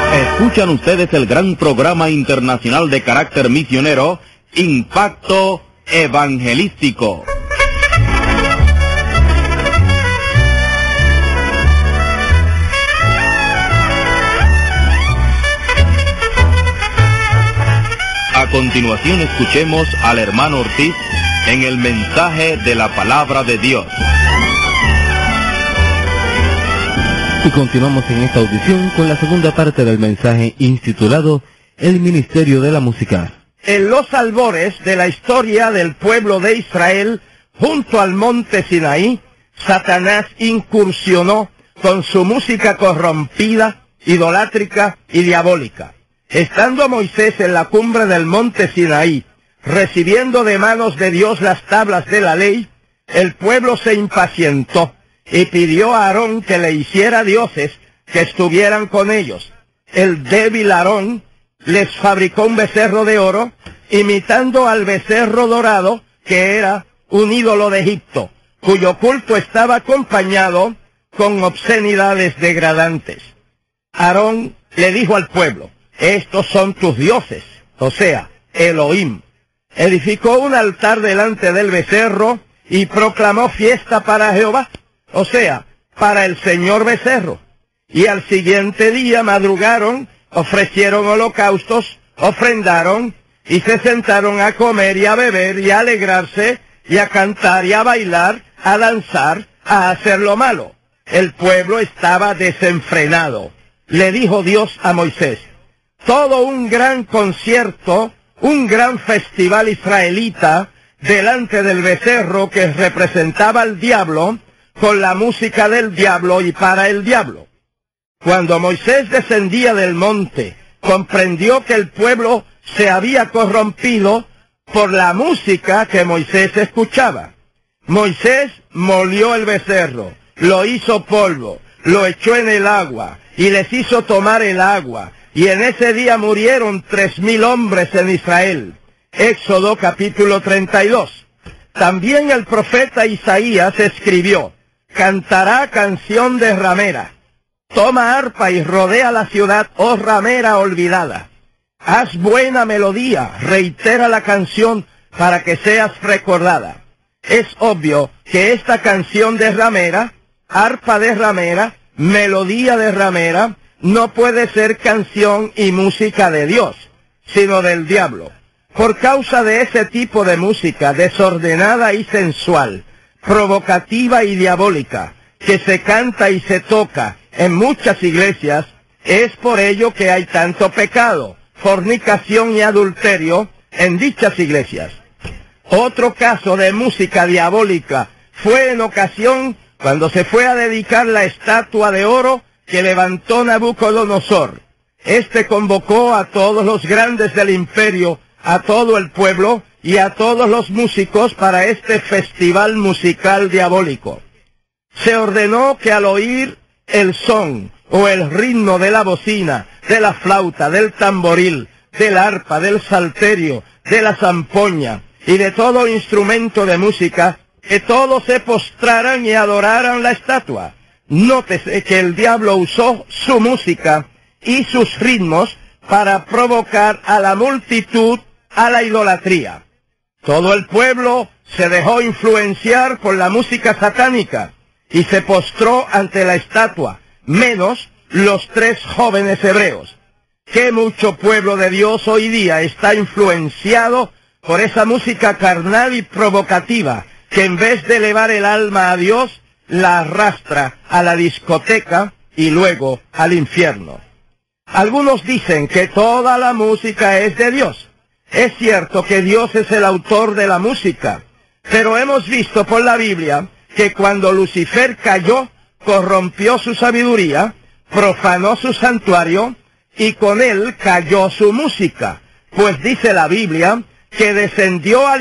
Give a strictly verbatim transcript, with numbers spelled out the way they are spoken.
Escuchan ustedes el gran programa internacional de carácter misionero, Impacto Evangelístico. A continuación escuchemos al hermano Ortiz en el mensaje de la palabra de Dios. Y continuamos en esta audición con la segunda parte del mensaje intitulado El Ministerio de la Música. En los albores de la historia del pueblo de Israel, junto al monte Sinaí, Satanás incursionó con su música corrompida, idolátrica y diabólica. Estando Moisés en la cumbre del monte Sinaí, recibiendo de manos de Dios las tablas de la ley, el pueblo se impacientó y pidió a Aarón que le hiciera dioses que estuvieran con ellos. El débil Aarón les fabricó un becerro de oro, imitando al becerro dorado, que era un ídolo de Egipto, cuyo culto estaba acompañado con obscenidades degradantes. Aarón le dijo al pueblo: estos son tus dioses, o sea, Elohim. Edificó un altar delante del becerro y proclamó fiesta para Jehová, o sea, para el Señor becerro. Y al siguiente día madrugaron, ofrecieron holocaustos, ofrendaron, y se sentaron a comer y a beber y a alegrarse, y a cantar y a bailar, a danzar, a hacer lo malo. El pueblo estaba desenfrenado. Le dijo Dios a Moisés: todo un gran concierto, un gran festival israelita, delante del becerro que representaba al diablo, con la música del diablo y para el diablo. Cuando Moisés descendía del monte, comprendió que el pueblo se había corrompido por la música que Moisés escuchaba. Moisés molió el becerro, lo hizo polvo, lo echó en el agua y les hizo tomar el agua, y en ese día murieron tres mil hombres en Israel. Éxodo capítulo treinta y dos. También el profeta Isaías escribió: cantará canción de ramera. Toma arpa y rodea la ciudad, oh ramera olvidada. Haz buena melodía, reitera la canción para que seas recordada. Es obvio que esta canción de ramera, arpa de ramera, melodía de ramera, no puede ser canción y música de Dios, sino del diablo. Por causa de ese tipo de música desordenada y sensual, provocativa y diabólica, que se canta y se toca en muchas iglesias, es por ello que hay tanto pecado, fornicación y adulterio en dichas iglesias. Otro caso de música diabólica fue en ocasión cuando se fue a dedicar la estatua de oro que levantó Nabucodonosor. Este convocó a todos los grandes del imperio, a todo el pueblo y a todos los músicos para este festival musical diabólico. Se ordenó que al oír el son o el ritmo de la bocina, de la flauta, del tamboril, del arpa, del salterio, de la zampoña y de todo instrumento de música, que todos se postraran y adoraran la estatua. Nótese que el diablo usó su música y sus ritmos para provocar a la multitud a la idolatría. Todo el pueblo se dejó influenciar por la música satánica y se postró ante la estatua, menos los tres jóvenes hebreos. Qué mucho pueblo de Dios hoy día está influenciado por esa música carnal y provocativa, que en vez de elevar el alma a Dios, la arrastra a la discoteca y luego al infierno. Algunos dicen que toda la música es de Dios. Es cierto que Dios es el autor de la música, pero hemos visto por la Biblia que cuando Lucifer cayó, corrompió su sabiduría, profanó su santuario, y con él cayó su música, pues dice la Biblia que descendió al